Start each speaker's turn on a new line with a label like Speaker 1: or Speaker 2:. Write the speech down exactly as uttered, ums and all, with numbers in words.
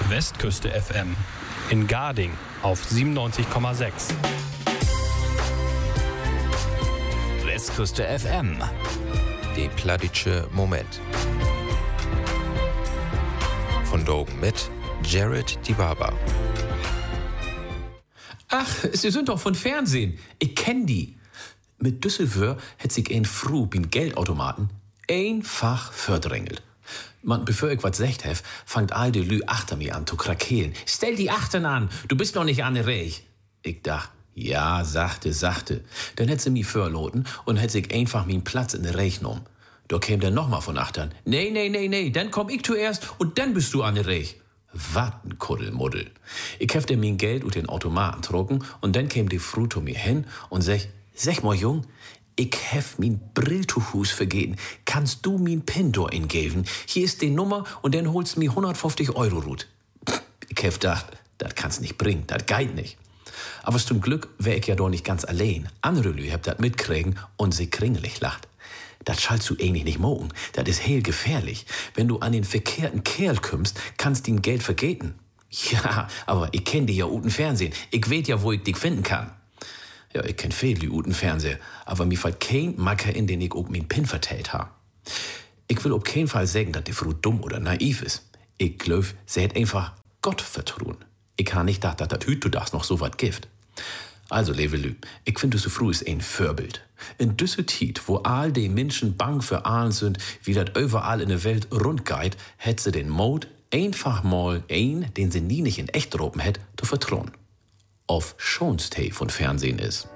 Speaker 1: Westküste F M. In Garding auf siebenundneunzig Komma sechs.
Speaker 2: Westküste F M.
Speaker 3: Der Plattdeutsche Moment. Von Dogen mit Jared Dibaba.
Speaker 4: Ach, Sie sind doch von Fernsehen. Ich kenn die. Mit Düsseldorf hätt sich ein Fru bin Geldautomaten einfach verdrängelt. Man, bevor ich was sagt hef, fangt all die Lü achter mir an zu krakeelen. Stell die Achten an, du bist noch nicht an der Reich. Ich dach, ja, sachte, sachte. Dann hätt sie mi verloten und hätt sich einfach min Platz in der Reich genommen. Da käm der nochmal von Achtern. Nee, nee, nee, nee, dann komm ich zuerst und dann bist du an der Reich. Wat n Kuddelmuddel. Ich hef der min Geld und den Automaten trocken und dann käm die Fru zu mir hin und sech, sech mal Jung, ich hef min Brilltuchhus vergeten. Kannst du min Pin do ingeben? Hier ist die Nummer und dann holst mi hundertfünfzig Euro rut. Ich hef gedacht, das kannst nicht bringen, das geht nicht. Aber zum Glück wär ich ja doch nicht ganz allein. Andere Lü hab dat mitkriegen und sie kringelig lacht. Das schallst du ähnlich nicht mogen. Das ist heel gefährlich. Wenn du an den verkehrten Kerl kümmst, kannst ihn Geld vergeten. Ja, aber ich kenn dich ja uten Fernsehen. Ich weet ja, wo ich dich finden kann. Ja, ich kenn viel die uten Fernseher, aber mir fällt kein Macker in, den ich auch min Pin vertellt ha. Ich will auf keinen Fall sagen, dass die Frau dumm oder naiv ist. Ich glaub, sie hat einfach Gott vertrauen. Ich ha nicht gedacht, dass das Hüt du das noch so wat gibt. Also, Levelü, ich finde, so früh ist ein Vorbild. In düsse Tiet, wo all die Menschen bang für allen sind, wie das überall in der Welt rund geht, hätt sie den Mut, einfach mal ein, den sie nie nicht in echt droben hätt, zu vertrauen. Auf Schonstee von Fernsehen ist.